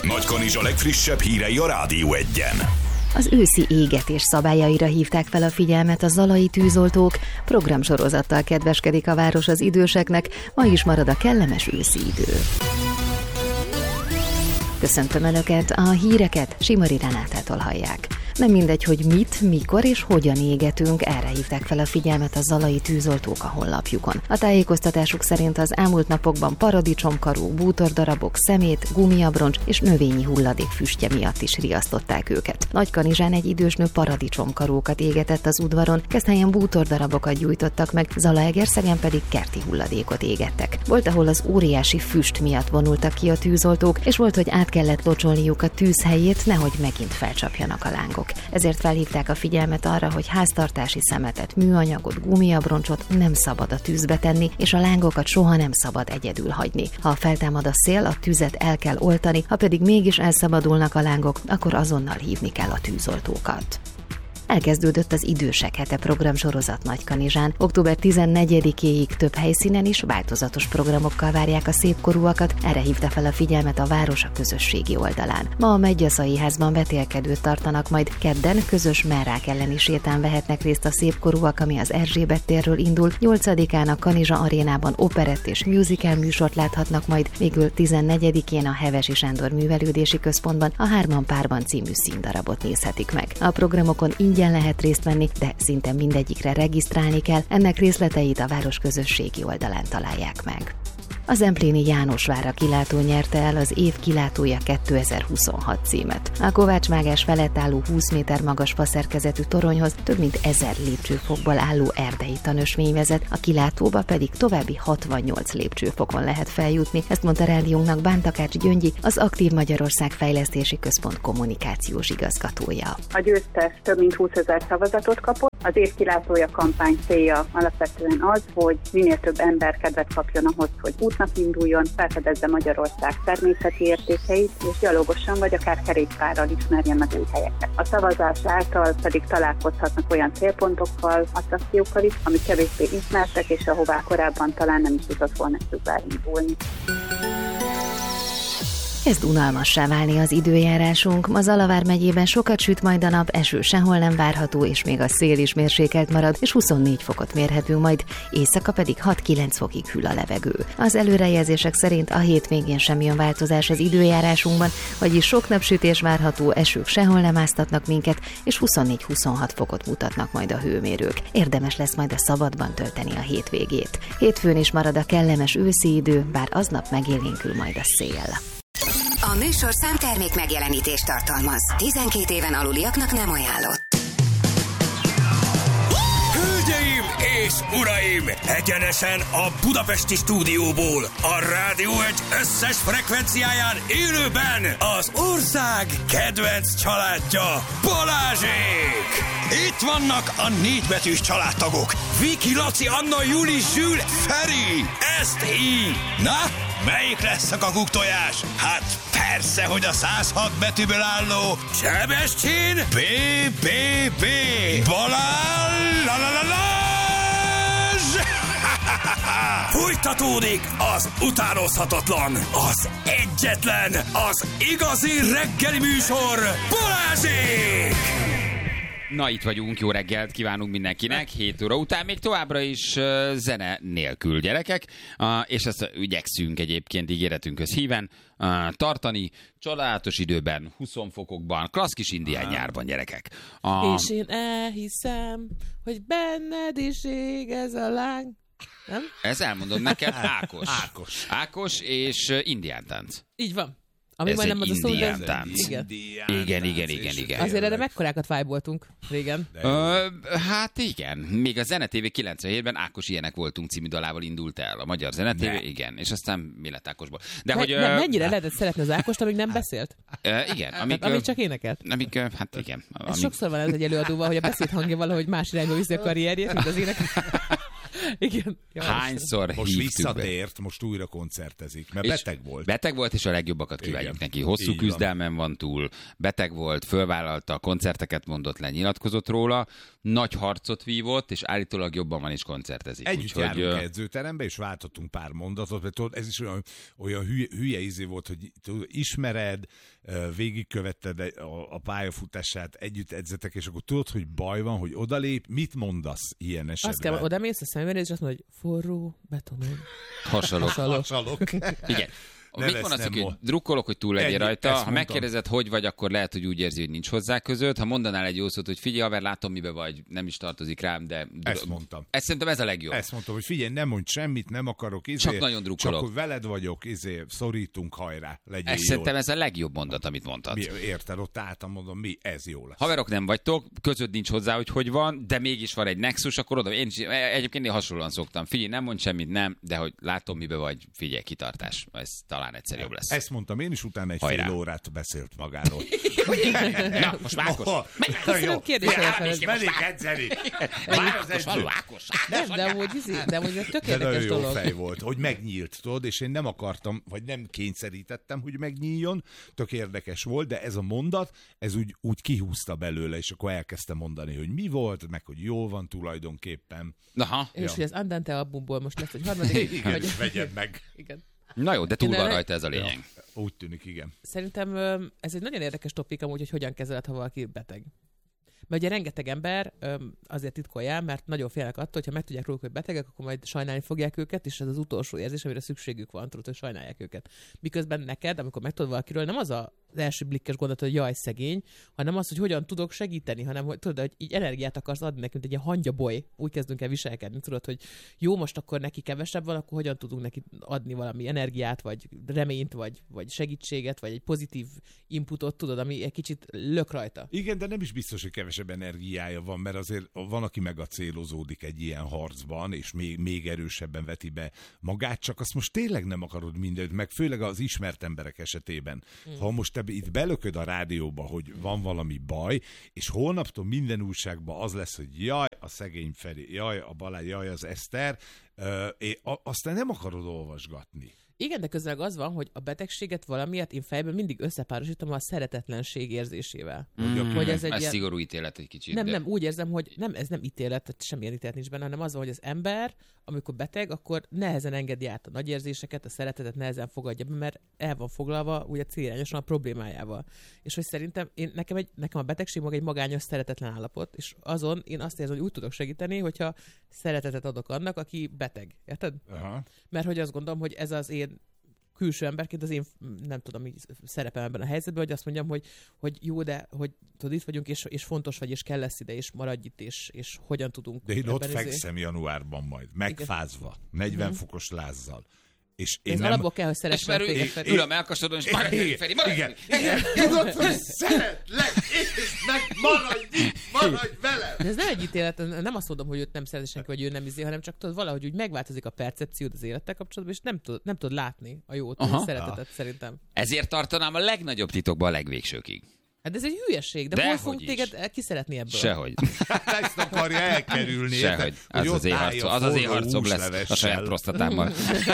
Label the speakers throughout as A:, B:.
A: Nagykanizsa legfrissebb hírei a Rádió Egyen.
B: Az őszi égetés szabályaira hívták fel a figyelmet a zalai tűzoltók, programsorozattal kedveskedik a város az időseknek, ma is marad a kellemes őszi idő. Köszöntöm Önöket, a híreket Simari Renátától hallják. Nem mindegy, hogy mit, mikor és hogyan égetünk, erre hívták fel a figyelmet a zalai tűzoltók a honlapjukon. A tájékoztatásuk szerint az elmúlt napokban paradicsomkarú, bútordarabok, szemét, gumiabroncs és növényi hulladék füstje miatt is riasztották őket. Nagykanizsán egy idős nő paradicsomkarókat égetett az udvaron, Keszthelyen bútordarabokat gyújtottak meg, Zalaegerszegen pedig kerti hulladékot égettek. Volt, ahol az óriási füst miatt vonultak ki a tűzoltók, és volt, hogy át kellett locsolniuk a tűz helyét, nehogy megint felcsapjanak a lángok. Ezért felhívták a figyelmet arra, hogy háztartási szemetet, műanyagot, gumiabroncsot nem szabad a tűzbe tenni, és a lángokat soha nem szabad egyedül hagyni. Ha feltámad a szél, a tüzet el kell oltani, ha pedig mégis elszabadulnak a lángok, akkor azonnal hívni kell a tűzoltókat. Elkezdődött az Idősek hete programsorozat Nagykanizsán. Október 14-éig több helyszínen is változatos programokkal várják a szépkorúakat, erre hívta fel a figyelmet a város a közösségi oldalán. Ma a Medgyaszai házban vetélkedőt tartanak, majd kedden közös merrák elleni sétán vehetnek részt a szépkorúak, ami az Erzsébet térről indul, 8-án a Kanizsa arénában operett és musical műsort láthatnak, majd végül 14-én a Hevesi Sándor Művelődési Központban a Hárman párban című színdarabot nézhetik meg. A programokon ingyen lehet részt venni, de szinte mindegyikre regisztrálni kell, ennek részleteit a város közösségi oldalán találják meg. A Zempléni Jánosvára kilátó nyerte el az év kilátója 2026 címet. A kovácsmágás felett álló 20 méter magas faszerkezetű toronyhoz több mint 1000 lépcsőfokból álló erdei tanösvény vezet, a kilátóba pedig további 68 lépcsőfokon lehet feljutni, ezt mondta rádiónknak Bántakács Gyöngyi, az Aktív Magyarország Fejlesztési Központ kommunikációs igazgatója.
C: A győztes több mint 20 000 szavazatot kapott. Az év kilátója kampány célja alapvetően az, hogy minél több ember kedvet kapjon ahhoz, hogy útnak induljon, felfedezze Magyarország természeti értékeit, és gyalogosan vagy akár kerékpárral ismerjen meg új helyeket. A szavazás által pedig találkozhatnak olyan célpontokkal, attrakciókkal is, amik kevésbé ismertek, és ahová korábban talán nem is jutott volna elindulni.
B: Kezd unalmassá válni az időjárásunk. Ma Zalavár megyében sokat süt majd a nap, eső sehol nem várható, és még a szél is mérsékelt marad, és 24 fokot mérhetünk majd, éjszaka pedig 6-9 fokig hűl a levegő. Az előrejelzések szerint a hétvégén sem jön változás az időjárásunkban, vagyis sok napsütés várható, esők sehol nem áztatnak minket, és 24-26 fokot mutatnak majd a hőmérők. Érdemes lesz majd a szabadban tölteni a hétvégét. Hétfőn is marad a kellemes őszi idő, bár aznap megélénkül majd a szél.
D: A műsorszám termék megjelenítést tartalmaz. 12 éven aluliaknak nem ajánlott.
E: Hölgyeim és uraim! Egyenesen a budapesti stúdióból, a Rádió Egy összes frekvenciáján élőben az ország kedvenc családja, Balázsék! Itt vannak a 4 betűs családtagok. Viki, Laci, Anna, Juli, Zsül, Feri. Ezt így. Na, melyik lesz a kakuktojás? Hát persze, hogy a 106 betűből álló Sebestyén B. Balázs! Fújtatódik az utánozhatatlan, az egyetlen, az igazi reggeli műsor, Balázsék!
F: Na, itt vagyunk, jó reggelt kívánunk mindenkinek, 7 óra után még továbbra is zene nélkül, gyerekek, és ezt igyekszünk egyébként ígéretünkhöz híven tartani, csodálatos időben, 20 fokokban, klassz kis indián nyárban, gyerekek.
G: És én elhiszem, hogy benned is ég ez a láng. Nem?
F: Ez elmondom neked, Ákos és indián tánc.
G: Így van. Ami
F: ez
G: majdnem az a szó,
F: indián tánc. Igen.
G: Azért erre mekkorákat vibe-oltunk régen.
F: Hát igen. Még a Zene TV 97-ben Ákos Ilyenek voltunk című dalával indult el. A magyar Zene TV, igen. És aztán mi lett Ákosból. De
G: mennyire lehetett szeretni az Ákost, amíg nem beszélt?
F: Igen.
G: Amíg csak énekelt?
F: Hát igen.
G: Sokszor van ez egy előadóval, hogy a beszéd hangja valahogy más irányba viszi a karrierjét, mint az ének. Igen.
F: Hányszor
H: most
F: hívtuk
H: visszatért, most újra koncertezik, mert beteg volt.
F: Beteg volt, és a legjobbakat kívánjuk neki. Hosszú
H: Így
F: küzdelmen van túl, beteg volt, fölvállalta, a koncerteket mondott le, nyilatkozott róla, nagy harcot vívott, és állítólag jobban van is koncertezik.
H: Együtt járunk edzőterembe, és váltottunk pár mondatot, mert tudod, ez is olyan hülye izé volt, hogy tudod, ismered, végigkövetted a pályafutását, együtt edzetek, és akkor tudod, hogy baj van, hogy odalép, mit mondasz ilyen esetben?
G: Azt kell, odamész a szemére, és azt mondod, hogy forró betonon.
H: Hasonlók.
F: Igen. Mit mondasz, hogy drukkolok, hogy túl legyél rajta? Ha megkérdezed, hogy vagy, akkor lehet, hogy úgy érzi, hogy nincs hozzá között. Ha mondanál egy jó szót, hogy figyelj, haver, látom, mibe vagy, nem is tartozik rám, de...
H: Ezt mondtam.
F: Szerintem ez a legjobb.
H: Ezt mondtam, hogy figyelj, nem mondj semmit, nem akarok,
F: csak nagyon drukkolok.
H: Csak veled vagyok, szorítunk, hajrá, legyél jól.
F: Szerintem ez a legjobb mondat, amit mondtad.
H: Érted, ott álltam, mondom, ez jó lesz.
F: Haverok nem vagytok, között nincs hozzá, hogy van, de mégis van egy nexus, akkor oda. Én egyébként hasonlóan szoktam. Figyelj, nem mondj semmit, nem, de hogy látom, mibe vagy, figyelj, kitartás. Ez talán egyszer jobb lesz.
H: Ezt mondtam én is, utána egy fél órát beszélt magáról.
F: Na, most Ákos.
G: Köszönöm kérdésre.
H: Menjék edzeni. Már az edző.
G: De amúgy ez tök érdekes
H: jó
G: dolog.
H: fej volt, hogy megnyílt, tudod, és én nem akartam, vagy nem kényszerítettem, hogy megnyíljon. Tök érdekes volt, de ez a mondat, ez úgy kihúzta belőle, és akkor elkezdtem mondani, hogy mi volt, meg hogy jó van tulajdonképpen.
F: Aha.
G: És hogy az Andante albumból most lesz egy harmadik.
H: Igen, vegyed meg.
G: Igen.
F: Na jó, de túl van rajta, ez a lényeg.
H: Ja, úgy tűnik, igen.
G: Szerintem ez egy nagyon érdekes topik amúgy, hogy hogyan kezeled, ha valaki beteg. Mert ugye rengeteg ember azért titkolja, mert nagyon félnek attól, hogyha megtudják róluk, hogy betegek, akkor majd sajnálni fogják őket, és ez az utolsó érzés, amire szükségük van, tudod, hogy sajnálják őket. Miközben neked, amikor megtudod valakiről, nem az az első blikkes gondolat, hogy jaj, szegény, hanem az, hogy hogyan tudok segíteni, hanem hogy tudod, hogy így energiát akarsz adni nekünk, egy ilyen hangyaboly, úgy kezdünk el viselkedni, tudod, hogy jó, most akkor neki kevesebb van, akkor hogyan tudunk neki adni valami energiát, vagy reményt, vagy segítséget, vagy egy pozitív inputot, tudod, ami egy kicsit lök rajta.
H: Igen, de nem is biztos, hogy kevesebb energiája van, mert azért van, aki megacélozódik egy ilyen harcban, és még erősebben veti be magát, csak azt most tényleg nem akarod mindent, meg főleg az ismert emberek esetében. Ha most te itt belököd a rádióba, hogy van valami baj, és holnaptól minden újságban az lesz, hogy jaj, a szegény Feri, jaj, a Balázs, jaj, az Eszter, aztán nem akarod olvasgatni.
G: Igen, de közben az van, hogy a betegséget valamiért én fejben mindig összepárosítom a szeretetlenség érzésével. Hogy ez egy ilyen...
F: szigorú ítélet egy kicsit.
G: Nem, úgy érzem, hogy ez nem ítélet, tehát semmilyen ítélet nincs benne, hanem az van, hogy az ember, amikor beteg, akkor nehezen engedi át a nagy érzéseket, a szeretetet nehezen fogadja be, mert el van foglalva ugye célirányosan a problémájával. És hogy szerintem nekem a betegség maga egy magányos, szeretetlen állapot, és azon én azt érzem, hogy úgy tudok segíteni, hogyha szeretetet adok annak, aki beteg. Érted?
H: Aha.
G: Mert hogy azt gondolom, hogy ez az én külső emberként az én, nem tudom, így szerepem ebben a helyzetben, hogy azt mondjam, hogy jó, de hogy tudod, itt vagyunk, és fontos vagy, és kell lesz ide, és maradj itt, és hogyan tudunk.
H: De én ott fekszem januárban majd, megfázva, 40 fokos lázzal. És én
G: ez
H: nem...
G: alapból kell, hogy szeressen téged, Feri.
F: Ül a melkasodon, és maradj, Feri, maradj!
H: Igen, tudod, hogy szeretlek, és meg maradj velem!
G: De ez nem egy ítélet, nem azt mondom, hogy őt nem szeret senki, vagy ő nem hanem csak tudod, valahogy úgy megváltozik a percepciód az élettel kapcsolatban, és nem tudod látni a jót, a szeretetet szerintem.
F: Ezért tartanám a legnagyobb titokban a legvégsőkig.
G: Hát ez egy hülyeség, de hol fogunk téged kiszeretni ebből?
F: Sehogy.
H: Ezt akarja elkerülni.
F: Sehogy. Az az éjharcom lesz a saját prostatámmal.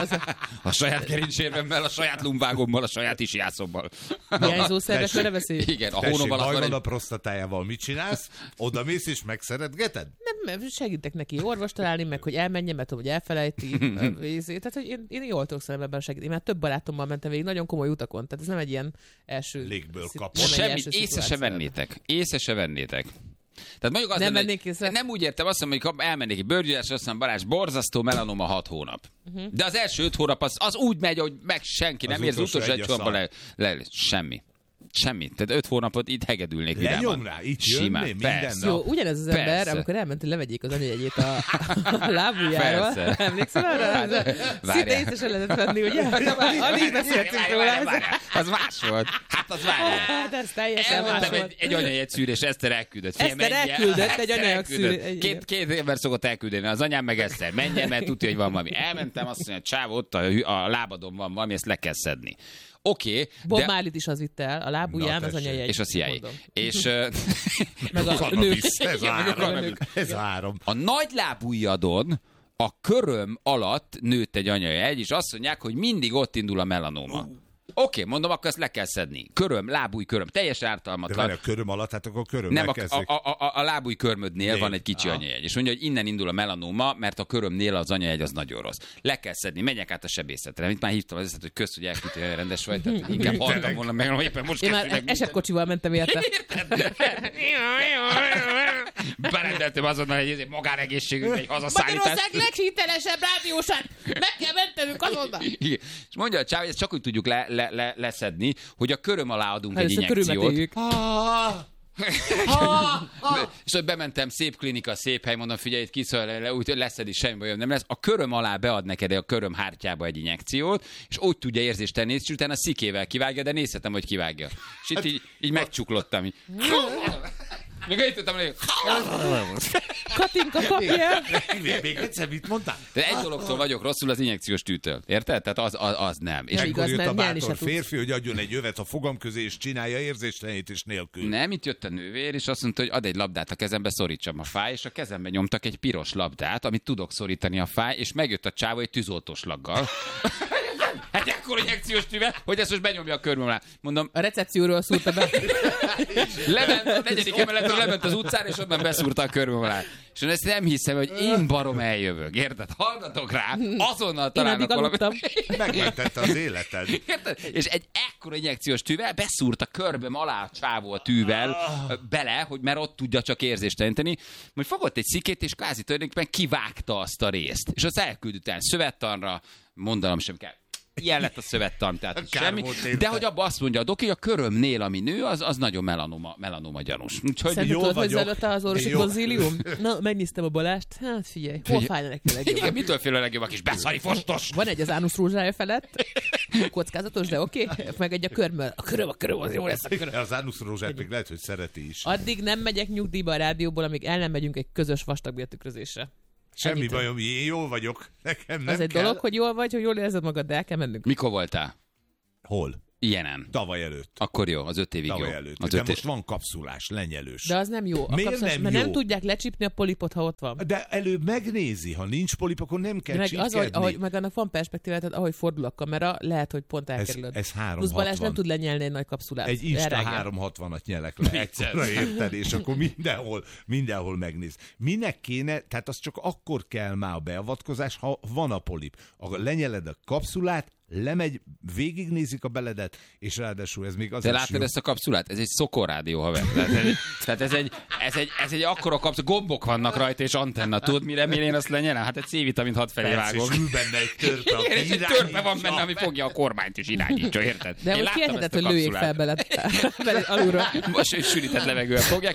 F: A saját gerincsérvemmel, a saját lumbágommal, a saját isjászommal.
G: Hiányzó szervekre beszéljük?
F: Igen, a hónom alatt
H: van a prostatájával mit csinálsz? Oda mész és megszeretgeted?
G: Nem, segítek neki orvost találni, meg hogy elmenjen, mert hogy elfelejti. Tehát, hogy én jól tudok szerintem ebben segíteni. Én már több barátommal mentem végig nagyon komoly utakon, tehát ez nem egy ilyen első...
H: Légből kapott.
F: Semmit észre se vennétek. Tehát mondjuk azt nem úgy értem, azt mondom, hogy elmennék egy bőrgyűlásra, azt mondom, Balázs, borzasztó melanoma 6 hónap. De az első 5 hónap az úgy megy, hogy meg senki nem érzi, utolsó egy hónapban semmi. Semmit. Tehát 5 hónapot itt hegedülnék vidáman.
H: Lenyom rá, itt simán, minden nap.
G: Jó, ugyanez az ember, amikor elment, hogy levegyék az anyajegyét a lábujjáról. Emlékszel arra? Szinte észre se lehetett venni, ugye? Alig beszéltünk róla.
F: Az más volt. Hát az várja.
G: Hát ez teljesen más volt.
F: Egy anyajegy szűrés, Eszter elküldött.
G: Eszter elküldött egy anyajegy szűrés.
F: Két ember szokott elküldeni, az anyám meg Eszter. Menjen, mert tudja, hogy van valami. Elmentem, azt mondja, csáv, ott a lábadon van valami, ezt le kell szedni. Oké.
G: Bob Marley-t is az vitt el, a lábujján az anyajegy.
F: És a CIA. És...
G: meg a nők.
H: Ez áram.
F: A nagy lábujjadon a köröm alatt nőtt egy anyajegy, és azt mondják, hogy mindig ott indul a melanóma. Oké, mondom, akkor ezt le kell szedni. Köröm, lábújköröm, teljesen ártalmatlan.
H: De a köröm alatt, hát akkor a köröm
F: nem,
H: elkezdik.
F: a lábújkörmödnél van egy kicsi anyajegy, és mondja, hogy innen indul a melanóma, mert a körömnél az anyajegy az nagyon rossz. Le kell szedni, menjek át a sebészetre. Mint már hívtam az eszet, hogy kösz, hogy elküldte, hogy rendes vagy, tehát inkább haltam volna meg, hogy éppen most
G: Én már esetkocsival mentem érte.
F: Berendeltem azonnal egy magánegészségügybe, egy hazaszállítás.
G: Magyarország leghitelesebb rádiósát! Meg kell mentenünk azonnal!
F: És mondja a csáv, hogy ezt csak úgy tudjuk leszedni, hogy a köröm alá adunk egy injekciót. És hogy bementem, szép klinika, szép hely, mondom, figyelj, itt kiszól, úgy leszedi, semmi bajom nem lesz. A köröm alá bead neked a köröm hártyába egy injekciót, és úgy tudja érzést tenni, és utána szikével kivágja, de nézhetem, hogy kivágja. És itt így megcsuklottam. Még itt tudtam, hogy...
G: Katinka, kapja!
H: Még egyszer mit mondtál?
F: De egy dologtól vagyok rosszul, az injekciós tűtől. Érted? Tehát az nem. És
H: ekkor jött a bátor férfi, hogy adjon egy övet a fogam közé, és csinálja érzéstelenítés nélkül.
F: Nem, itt jött a nővér, és azt mondta, hogy ad egy labdát a kezembe, szorítsam a fáj, és a kezembe nyomtak egy piros labdát, amit tudok szorítani a fáj, és megjött a csávó egy tűzoltóslaggal. Hát ekkor injekciós tűvel, hogy ezt most benyomja a körmöm alá. Mondom,
G: a recepcióról szúrta be.
F: Lement a 4. emeletről, lement az utcára, és onnan beszúrta a körmöm alá. És ezt nem hiszem, hogy én barom eljövök. Érted? Hallgatok rá, azonnal találnak valamit.
H: Megmentette az életed.
F: Érted? És egy ekkora injekciós tűvel beszúrt a körmöm alá a csávó a tűvel bele, hogy mert ott tudja csak érzésteleníteni. Majd fogott egy szikét, és kvázi tulajdonképpen kivágta azt a részt. És azt elküldött el szövettanra, mondanom sem kell. Ilyen lett a szövettan, tehát semmi. De hogy abban azt mondja a doki, a körömnél, ami nő, az nagyon melanoma gyanús. Úgyhogy
G: szerintem tudod, hogy zajlott az orvosi konzílium? Na, megnéztem a Balást. Hát figyelj, hol fájna neki a legjobb?
F: Igen, mitől fél a legjobb a kis beszari fostos?
G: Van egy az ánusz rózsája felett, kockázatos, de oké. Meg egy a körmöl. A köröm, az jó lesz a köröm.
H: Az ánusz rózsát még lehet, hogy szereti is.
G: Addig nem megyek nyugdíjba a rádióból, amíg el nem megyünk egy közös vastagbéltükrözésre.
H: Semmi bajom, én jól vagyok. Nekem nem
G: az egy
H: kell.
G: dolog, hogy jól vagy, hogy jól érzed magad, de el kell mennünk.
F: Mikor voltál?
H: Hol?
F: Ilyenen.
H: Tavaly előtt.
F: Akkor jó, az 5 évig
H: Tavaly
F: jó.
H: előtt.
F: Az
H: de
F: 5
H: most van kapszulás, lenyelős.
G: De az nem jó. A
H: miért
G: kapszulás,
H: nem
G: mert
H: jó?
G: nem tudják lecsípni a polipot, ha ott van.
H: De előbb megnézi, ha nincs polip, akkor nem kell
G: meg
H: csípkedni.
G: ahogy meg annak van perspektíva, tehát ahogy fordul a kamera, lehet, hogy pont elkerülöd.
H: Ez 360.
G: Plusz Balázs nem tud lenyelni egy nagy kapszulát.
H: Egy Insta 360-at nyelek le. Egyszerre érted, és akkor mindenhol megnéz. Minek kéne, tehát az csak akkor kell már a beavatkozás, ha van a polip. Lenyeled a kapszulát, lemegy, végignézik a beledet, és ráadásul ez még az.
F: Te látod ezt a kapszulát? Ez egy szokorrádió, haver. Tehát ez egy akkora kapszula, gombok vannak rajta, és antenna. Tudod, mire én azt lenyelem? Hát egy C-vitamint 6 felé vágok.
H: És ül benne egy törpe, aki
F: egy törpe van benne, ami fogja a kormányt is irányítsa, érted?
G: De most kérheted, hogy lőjék fel beled alulról.
F: Most egy sűrített levegővel fogják,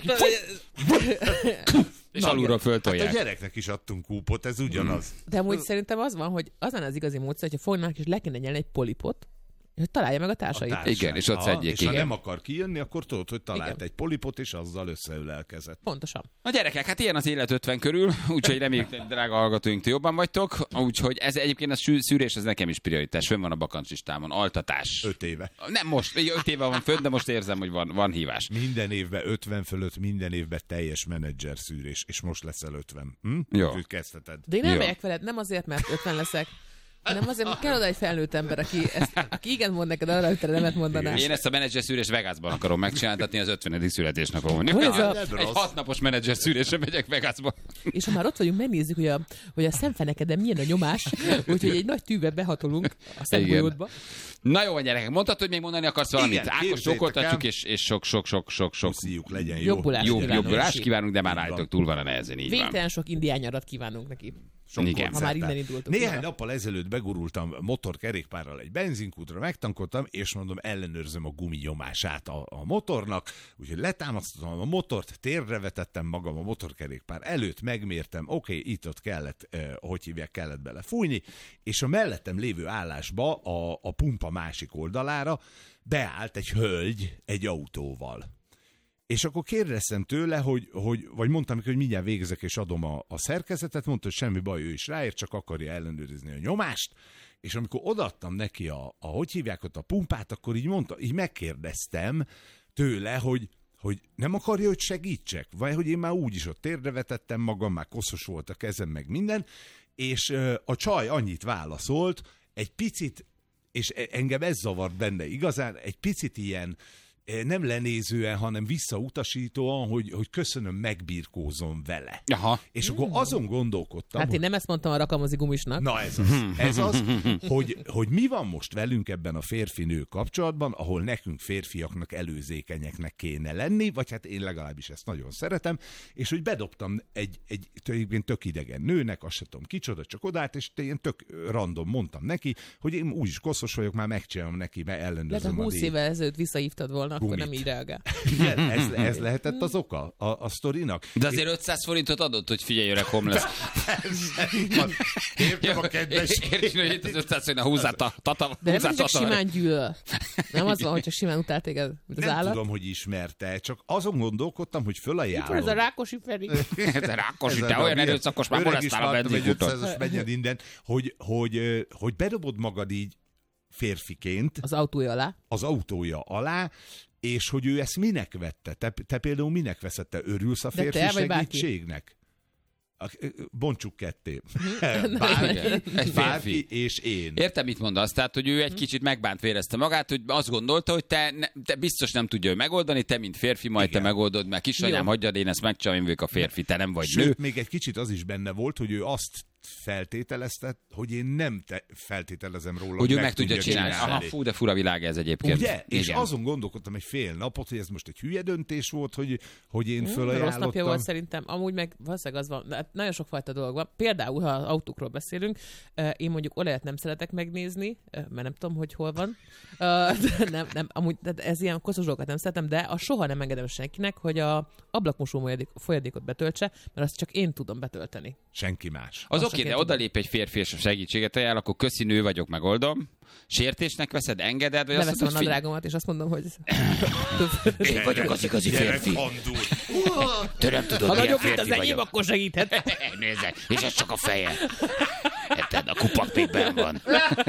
F: és alulról föltolják.
H: Hát a gyereknek is adtunk kúpot, ez ugyanaz.
G: De amúgy szerintem az van, hogy az az igazi módszer, hogyha fognak és le kéne nyelni egy polipot, hogy találja meg a társait.
F: Igen, és ott szedjék,
H: és
F: igen.
H: ha nem akar kijönni, akkor tudod, hogy talált
G: igen.
H: egy polipot, és azzal összeülelkezett.
G: Pontosan.
F: A gyerekek, hát ilyen az élet 50 körül, úgyhogy reméljük, drága hallgatóink, ti jobban vagytok. Úgyhogy ez egyébként a szűrés, ez nekem is prioritás. Fönn van a bakancslistámon. Altatás.
H: 5 éve.
F: Nem most, 5 éve van fönn, de most érzem, hogy van hívás.
H: Minden évben 50 fölött, minden évben teljes menedzser szűrés, és most leszel 50.
F: Jó.
H: Úgyhogy kezdheted.
G: De én nem megyek veled, nem azért, mert 50 leszek, hanem azért, mert kell oda egy felnőtt ember, aki igen mond neked arra, hogy te nemet mondanál.
F: Én ezt a menedzser szűrés Vegasban akarom megcsináltatni az 50. születésnapomon. Egy 6 napos menedzser szűrésre megyek Vegasba.
G: És ha már ott vagyunk, megnézzük, hogy a szemfenekeden milyen a nyomás, úgyhogy egy nagy tűvel behatolunk a szemgolyódba.
F: Na jó, gyerekek, mondtad, hogy még mondani akarsz valamit?
H: Igen,
F: Ákos sokoltatjuk, és sok
H: Szíjuk legyen jó.
G: Jobbulást
F: kívánunk, de már állítok túl van a nehezen, így van.
G: Végtelen sok indián nyarat kívánunk neki.
F: Igen.
G: Ha már innen indultunk.
H: Néhány nappal ezelőtt begurultam motorkerékpárral egy benzinkútra, megtankoltam, és mondom, ellenőrzöm a guminyomását a motornak, úgyhogy letámasztottam a motort, térre vetettem magam a motorkerékpár előtt, megmértem, oké, itt-ott kellett, kellett bele fújni, és a mellettem lévő állásba a pumpa másik oldalára beállt egy hölgy egy autóval. És akkor kérdeztem tőle, vagy mondtam neki, hogy mindjárt végezek és adom a szerkezetet, mondta, hogy semmi baj, ő is ráért, csak akarja ellenőrizni a nyomást, és amikor odaadtam neki hogy hívják ott a pumpát, akkor így mondta, így megkérdeztem tőle, hogy nem akarja, hogy segítsek, vagy hogy én már úgyis ott térdre vetettem magam, már koszos volt a kezem, meg minden, és a csaj annyit válaszolt, egy picit, és engem ez zavart benne igazán, egy picit ilyen nem lenézően, hanem visszautasítóan, hogy köszönöm, megbirkózom vele.
F: Aha.
H: És akkor azon gondolkodtam,
G: Hát én nem ezt mondtam a rakamozi gumisnak.
H: Na ez az, hogy mi van most velünk ebben a férfi-nő kapcsolatban, ahol nekünk férfiaknak előzékenyeknek kéne lenni, vagy hát én legalábbis ezt nagyon szeretem, és hogy bedobtam egy tök idegen nőnek, azt sem tudom kicsoda, csak odát, és én tök random mondtam neki, hogy én úgyis koszos vagyok, már megcsinálom neki, mert ellenőrzöm.
G: De 20 évvel ezelőtt visszahívtad volna, akkor nem így reagál.
H: Igen, ez lehetett az oka a sztorinak.
F: De azért 500 forintot adott, hogy figyelj, öreg homeless.
H: Értem a kedves.
F: Értem, hogy az 500 forint, húzzát tata.
G: De nem csak simán gyűlöl. Nem az van, hogy csak simán utál téged, mint az
H: nem
G: állat.
H: Nem tudom, hogy ismerte, csak azon gondolkodtam, hogy fölajánlom.
G: Mikor ez a Rákosi Feri?
F: Ez a Rákosi, te olyan erőszakos, már molesztál a benzinkutat.
H: Menjen innen, hogy bedobod magad így férfiként.
G: Az autója alá, és hogy ő ezt minek vette? Te például minek veszed? Te örülsz a férfi segítségnek? Bontsuk ketté. Bárki és én.
F: Értem, mit mondasz? Tehát, hogy ő egy kicsit megbántvérezte magát, hogy azt gondolta, hogy te biztos nem tudja megoldani, te mint férfi, majd te megoldod, mert kisanyám, hagyjad, én ezt megcsinálom, én vagyok a férfi, te nem vagy nő.
H: Sőt, még egy kicsit az is benne volt, hogy ő azt feltételezte, hogy én nem feltételezem róla,
F: hogy ő meg tudja csinálni. Aha, fú, de fura világ ez egyébként.
H: Ugye? És azon gondolkodtam egy fél napot, hogy ez most egy hülye döntés volt, hogy én fölajánlottam.
G: Rossz napja volt szerintem. Amúgy meg valószínűleg az van, hát nagyon sokfajta dolog van. Például, ha autókról beszélünk, én mondjuk olajat nem szeretek megnézni, mert nem tudom, hogy hol van. Nem, amúgy ez ilyen koszos dolgokat nem szeretem, de soha nem engedem senkinek, hogy a ablakmosó folyadékot betöltse, mert azt csak én tudom betölteni.
H: Senki más.
F: Az oké, de odalép egy férfi és a segítséget ajánl, akkor köszi, nő vagyok, megoldom. Sértésnek veszed, engeded, vagy azt
G: mondod, a nadrágomat, és azt mondom, hogy...
F: Én vagyok az igazi férfi. Te nem tudod,
G: ha
F: milyen
G: nagyobb,
F: férfi
G: mint az enyém,
F: vagyok.
G: akkor segíthet.
F: Nézze, és ez csak a feje. Érted, a kupak még benn van.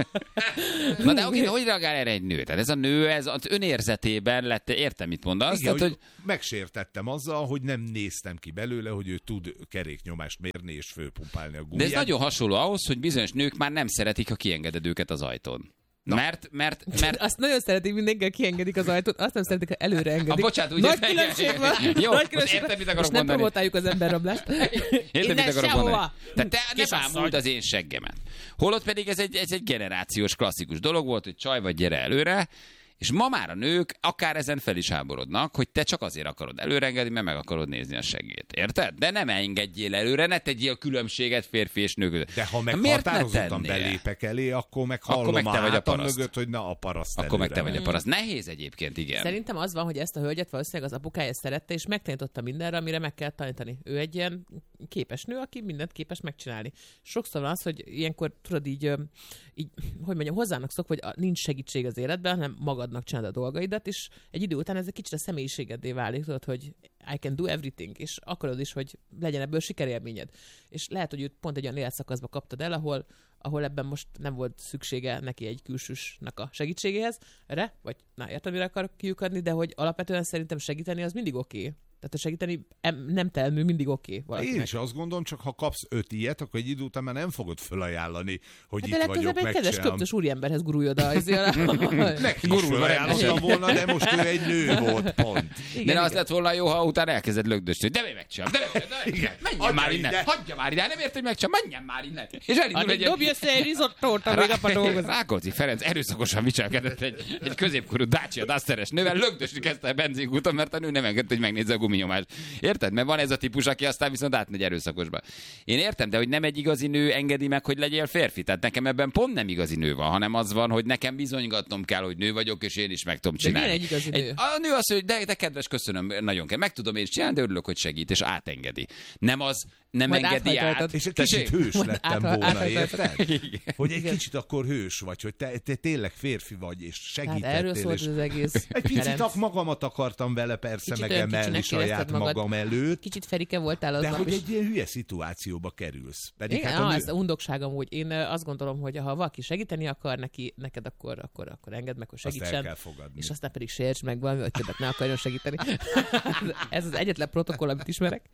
F: Na de oké, hogy reagál erre egy nő? Tehát ez a nő, ez az önérzetében lett, értem, mit mondasz?
H: Igen,
F: tehát, hogy
H: megsértettem azzal, hogy nem néztem ki belőle, hogy ő tud keréknyomást mérni és fölpumpálni a gumiját.
F: De ez nagyon hasonló ahhoz, hogy bizonyos nők már nem szeretik, ha kiengeded őket az ajtón. Mert...
G: Azt nagyon szeretik, mindenki kiengedik az ajtót, azt nem szeretik, ha előre engedik.
F: Bocsánat, úgy
G: nagy különbség van.
F: Jó,
G: nagy különbség
F: értem, mit
G: van.
F: akarok
G: És nem
F: mondani.
G: promotáljuk az emberrablást.
F: Értem, mit akarok mondani. Tehát te
G: Kis
F: nem ámult az én seggemet. Holott pedig ez egy generációs klasszikus dolog volt, hogy csaj vagy, gyere előre, és ma már a nők akár ezen fel is háborodnak, hogy te csak azért akarod előrengedni, mert meg akarod nézni a segét. Érted? De nem engedjél előre, ne tegyél különbséget férfi és nő között.
H: De ha meg határozottan belépek elé, akkor meg hallom a hátam mögött, hogy na a paraszt
F: akkor meg te vagy a paraszt. Nehéz egyébként, igen.
G: Szerintem az van, hogy ezt a hölgyet valószínűleg az apukája szerette, és megtanította mindenre, amire meg kell tanítani. Ő egy ilyen képes nő, aki mindent képes megcsinálni. Sokszor van az, hogy ilyenkor tudod így hogy mondjam, hozzának szok, hogy nincs segítség az életben, hanem magadnak csinálod a dolgaidat, és egy idő után ez egy kicsit a személyiségeddé válik, tudod, hogy I can do everything, és akarod is, hogy legyen ebből sikerélményed. És lehet, hogy őt pont egy olyan életszakaszba kaptad el, ahol ebben most nem volt szüksége neki egy külsősnek a segítségéhez, vagy értem, mire akarok kiukadni, de hogy alapvetően szerintem segíteni az mindig oké. Tehát a segíteni nem telmű mindig oké.
H: Én is azt gondolom, csak ha kapsz 5 ilyet, akkor egy idő után már nem fogod felajánlani, hogy
G: hát
H: itt vagyok, megcsinálom.
G: egy kedves köptös úriemberhez gurulj oda.
H: Neki is felajánlottam volna, de most ő egy nő volt, pont.
F: Igen, de az lett volna jó, ha utána elkezded lögdösni. De mi megcsinálom? Menjen már innen! Hagyja már innen! Nem érted, hogy megcsinálom? Menjen már innen! És elindul egy...
G: Dobj össze egy rizottót, amíg apa dolgozik.
F: Rákóczi Ferenc erőszakosan viselkedett egy középkorú Dacia Dusteres nővel, lögdösni kezdte a benzinkúton, mert a nő nem engedte, hogy megnézze a guminyomást. Érted? Mert van ez a típus, aki aztán viszont átmegy erőszakosba. Én értem, de hogy nem egy igazi nő engedi meg, hogy legyél férfi. Tehát nekem ebben pont nem igazi nő van, hanem az van, hogy nekem bizonygatnom kell, hogy nő vagyok, és én is meg tudom csinálni.
G: De milyen egy igazi nő?
F: A nő azt, hogy de kedves, köszönöm, nagyon kell. Meg tudom én is csinálni, de örülök, hogy segít, és átengedi. Nem az, nem
G: majd
F: engedi át.
H: És egy kicsit hős lettem volna, érted? Hogy egy kicsit akkor hős vagy, hogy te tényleg férfi vagy, és segítettél.
G: Hát erről szólt az egész.
H: Egy picit magamat akartam vele persze megemelni saját magam előtt.
G: Kicsit Ferike voltál az.
H: De hogy egy ilyen hülye szituációba kerülsz. Pedig
G: igen,
H: hát
G: ez a undokság amúgy. Én azt gondolom, hogy ha valaki segíteni akar neked, akkor engedd meg, hogy segítsen.
H: Azt el kell fogadni.
G: És aztán pedig sérts meg valami, hogy többet ne akarjon segíteni. Ez az egyetlen protokoll, amit ismerek.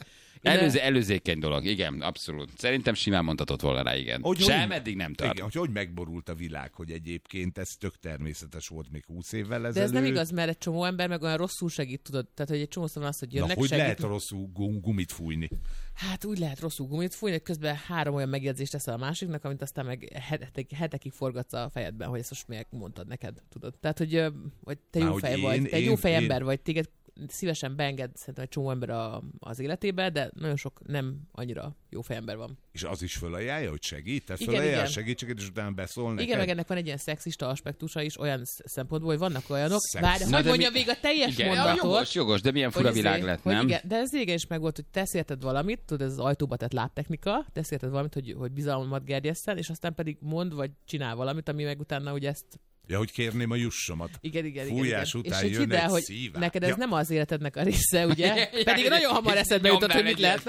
F: Előzékeny dolog, igen, abszolút. Szerintem simán mondhatott volna rá, igen. Eddig nem tart.
H: Igen, hogy megborult a világ, hogy egyébként ez tök természetes volt még 20 évvel ezelőtt.
G: De ez nem igaz, mert egy csomó ember meg olyan rosszul segít, tudod. Tehát, hogy egy csomószor van az, hogy jönnek,
H: hogy
G: segít.
H: lehet rosszul gumit fújni?
G: Hát úgy lehet rosszul gumit fújni, hogy közben 3 olyan megjegyzést teszel a másiknak, amit aztán meg hetekig forgatsz a fejedben, hogy ezt most miért mondtad neked, tudod. Tehát, hogy te jó fej vagy, te egy jó fejember vagy, téged szívesen beenged szerintem egy csomó ember az életébe, de nagyon sok nem annyira jó fejember van.
H: És az is fölajánlja, hogy segít? Tehát fölajánlja a segítséget, és utána beszól neked?
G: Igen, meg ennek van egy ilyen szexista aspektusa is olyan szempontból, hogy vannak olyanok. Várj, hogy mondjam végig a teljes mondatot.
F: Jogos, de milyen fura világ lett, nem?
G: Igen, de ez régen is meg volt, hogy tesz érted valamit, tudod, ez az ajtóba tett lábtechnika, tesz érted valamit, hogy bizalmat gerjesszen, és aztán pedig mond, vagy csinál valamit, ami meg utána ugye ezt.
H: Ja, hogy kérném a jussomat.
G: Igen.
H: Fújás után
G: és
H: jön egy
G: hogy
H: szívá.
G: Neked ez nem az életednek a része, ugye? Pedig nagyon hamar eszedbe jutott, hogy mit lehetne.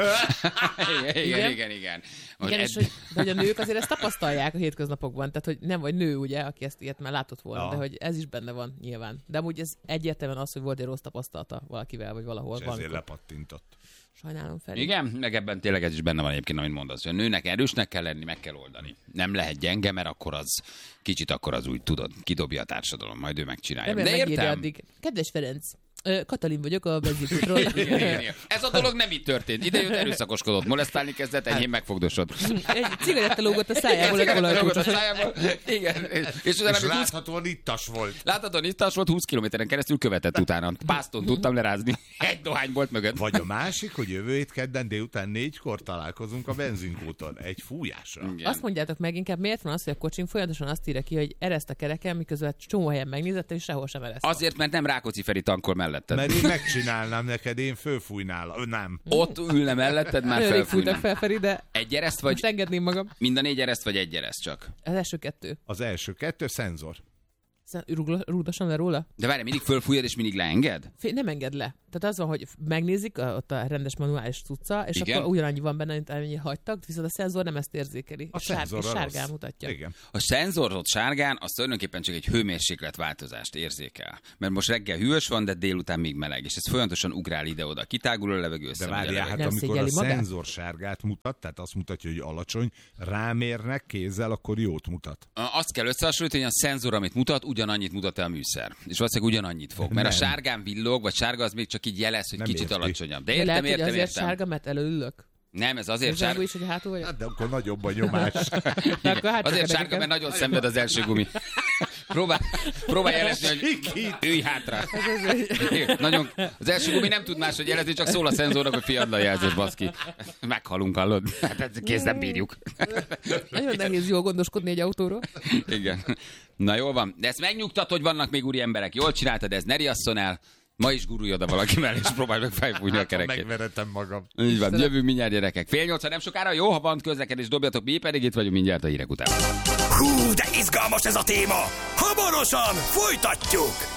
F: Igen.
G: Igen, és hogy a nők azért ezt tapasztalják a hétköznapokban, tehát hogy nem vagy nő, ugye, aki ezt ilyet már látott volna, de hogy ez is benne van nyilván. De amúgy ez egyértelműen az, hogy volt egy rossz tapasztalata valakivel, vagy valahol.
H: És ezért lepattintott.
G: Sajnálom Feri.
F: Igen, meg ebben tényleg ez is benne van egyébként, amit mondasz, hogy a nőnek erősnek kell lenni, meg kell oldani. Nem lehet gyenge, mert akkor az úgy tudod, kidobja a társadalom, majd ő megcsinálja.
G: De értem. Addig. Kedves Ferenc, Katalin vagyok a benzinkútról.
F: Igen. Ez a dolog nem így történt. Ide jött, erőszakoskodott, molesztálni kezdett, enyhén megfogdosod.
G: Egy cigaretta lógott a szájából, egy olajkulcsos.
F: Igen. És
H: láthatóan ittas volt.
F: Láthatóan ittas volt, 20 kilométeren keresztül követett utána. Pászton tudtam lerázni. Egy dohány volt mögött.
H: Vagy a másik, hogy jövő hét kedden délután 4-kor találkozunk a benzinkúton. Egy fújásra.
G: Igen. Azt mondjátok meg inkább, miért van az, hogy a kocsim folyamatosan azt írja ki, hogy ereszt a kereken, miközben csomó helyen megnézettem, és sehol sem ereszt.
F: Azért, mert nem Rákóczi Feri tankol melletted.
H: Mert én megcsinálnám neked, én fölfújnál. Nem.
F: Ott ülne melletted, már felfújnám.
G: Felferi, de
F: egy ereszt vagy?
G: Most engedném magam.
F: Mind a 4 ereszt vagy egy ereszt csak?
G: Az első 2.
H: Az első 2 szenzor.
G: Rúgdosan le róla?
F: De várj, mindig fölfújod és mindig leenged?
G: Nem enged le. Tehát az van, hogy megnézik ott a rendes manuális cucca, és
F: igen?
G: akkor ugyanannyi van benne, mint amennyi hagytak, viszont a szenzor nem ezt érzékeli.
H: A szenzor
G: sárgán mutatja.
H: Igen.
F: A szenzor ott sárgán, az tulajdonképpen csak egy hőmérsékletváltozást érzékel. Mert most reggel hűvös van, de délután még meleg, és ez folyamatosan ugrál ide-oda. Kitágul a levegő.
H: De várjál, hát amikor a szenzor sárgát mutat, tehát azt mutatja, hogy alacsony, rámérnek kézzel, akkor jót mutat.
F: Azt kell összehasonlítani, hogy a szenzor, amit mutat, ugyanannyit mutat el a műszer. És valószínűleg ugyanannyit fog. Mert a sárgán villog, vagy sárga az még csak így jelez, hogy nem kicsit érti. Alacsonyabb. De értem,
G: lehet, hogy azért sárga, mert előülök.
F: Nem, ez azért sárga.
G: Is, hogy hátul vagyok?
H: Hát de akkor nagyobb a nyomás.
F: Azért sárga, mert nagyon szenved az első gumi. Próbálj jelezni, hogy ülj hátra. Nagyon, az első gumi nem tud máshogy jelezni, csak szól a szenzornak, hogy fiad a jelzés, baszki. Meghalunk, hallod? Hát kész, nem bírjuk.
G: Nagyon nehéz jól gondoskodni egy autóról.
F: Igen. Na jól van. De ezt megnyugtat, hogy vannak még úri emberek. Jól csináltad, ez ne riasszon el. Ma is gurulj oda valaki mellé, és próbálj meg felfújni a kerekét.
H: Megveretem magam.
F: Így van, jövünk mindjárt, gyerekek. 7:30 nem sokára, jó, ha van közlekedés, dobjatok, mi pedig itt vagyunk mindjárt a hírek után.
E: Hú, de izgalmas ez a téma! Hamarosan folytatjuk!